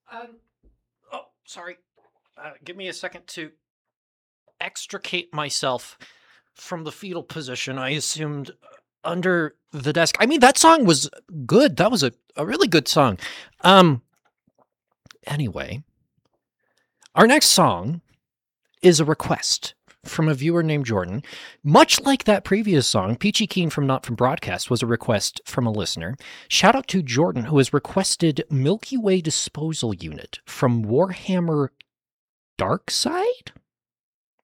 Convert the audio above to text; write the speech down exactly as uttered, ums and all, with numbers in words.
Um, oh, sorry. Uh, give me a second to extricate myself from the fetal position I assumed under the desk. I mean, that song was good. That was a, a really good song. Um, anyway, our next song is a request from a viewer named Jordan. Much like that previous song, Peachy Keen from Not From Broadcast was a request from a listener. Shout out to Jordan, who has requested Milky Way Disposal Unit from Warhammer Dark Side?